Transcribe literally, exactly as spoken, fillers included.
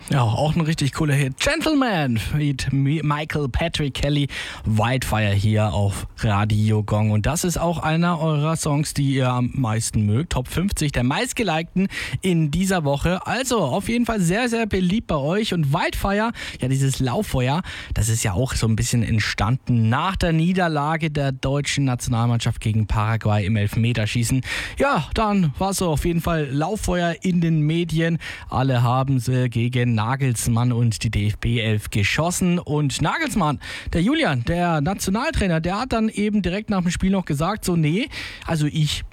Ja, auch ein richtig cooler Hit. Gentleman mit Michael Patrick Kelly. Wildfire hier auf Radio Gong. Und das ist auch einer eurer Songs, die ihr am meisten mögt. Top fünfzig der meistgelikten in dieser Woche. Also auf jeden Fall sehr, sehr beliebt bei euch. Und Wildfire, ja dieses Lauffeuer, das ist ja auch so ein bisschen entstanden nach der Niederlage der deutschen Nationalmannschaft gegen Paraguay im Elfmeterschießen. Ja, dann war so auf jeden Fall Lauffeuer in den Medien. Alle haben sie gegen Nagelsmann und die D F B elf geschossen. Und Nagelsmann, der Julian, der Nationaltrainer, der hat dann eben direkt nach dem Spiel noch gesagt, so nee, also ich